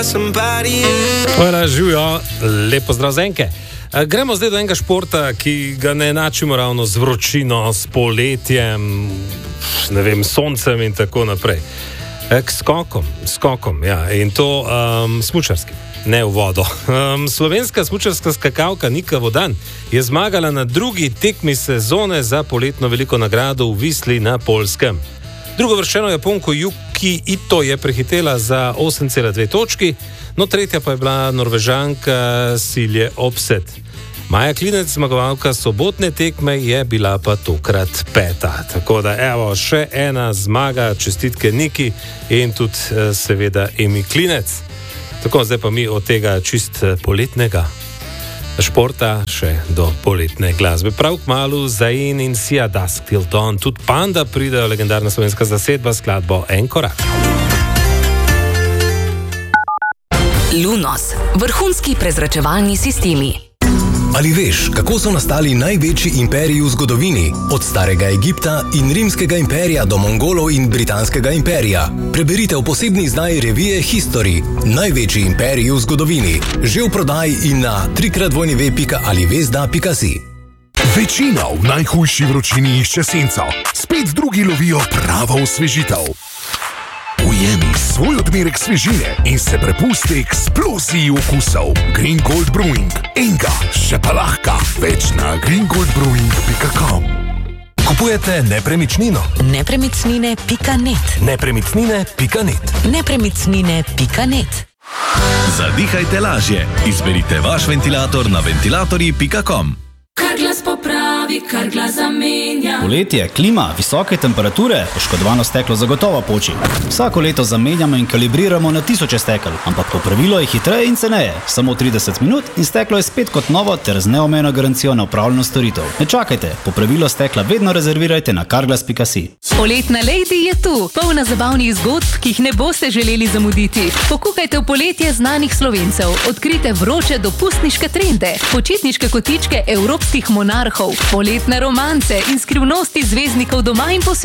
Hvala, živijo, lepo zdrav zenke. Gremo zdaj do enega športa, ki ga ne enačimo ravno z vročino, s poletjem, ne vem, soncem in tako naprej. K skokom, ja, in to smučarskim, ne v vodo. Slovenska smučarska skakalka Nika Vodan je zmagala na drugi tekmi sezone za poletno veliko nagrado v Visli na Poljskem. Drugovrščeno Japonko Yuki Ito je prehitela za 8,2 točki, no tretja pa je bila Norvežanka Silje Opset. Maja Klinec, zmagovalka sobotne tekme, je bila pa tokrat peta. Tako da evo, še ena zmaga, čestitke Niki in tudi seveda Emi Klinec. Tako, zdaj pa mi od tega čist poletnega športa še do poletne glasbe. Prav kmalu Zain in Sia Dusk Till Dawn, tudi Panda pridejo, legendarna slovenska zasedba, skladbo En korak. Lunos, vrhunski prezračevalni sistemi. Ali veš, kako so nastali največji imperiji v zgodovini? Od starega Egipta in rimskega imperija do Mongolov in britanskega imperija. Preberite v posebni izdaji revije History. Največji imperiji v zgodovini. Že v prodaji in na www.alivesda.si. Večina v najhujši vročini išče senco. Spet drugi lovijo pravo osvežitev. Ujemi svoj odmerek svežine in se prepusti eksploziji okusov. Green Gold Brewing. Enga, še pa lahka. Več na greengoldbrewing.com. Kupujete nepremičnino? Nepremičnine.net. Nepremičnine.net. Nepremičnine.net. Zadihajte lažje. Izberite vaš ventilator na ventilatorji.com. Carglass popravi, Carglass zamenja. Poletje, klima, visoke temperature, poškodovano steklo zagotovo poči. Vsako leto zamenjamo in kalibriramo na tisoče stekel, ampak popravilo je hitreje in ceneje. Samo 30 minut in steklo je spet kot novo ter z neomejeno garancijo na opravljeno storitev. Ne čakajte, popravilo stekla vedno rezervirajte na carglass.si. Poletna Lady je tu, polna zabavnih zgodb, ki jih ne boste želeli zamuditi. Pokukajte v poletje znanih Slovencev, odkrite vroče dopustniške trende, počitniške kotičke evropskih monarhov, poletne romance in skrivnosti zvezdnikov doma in po svetu.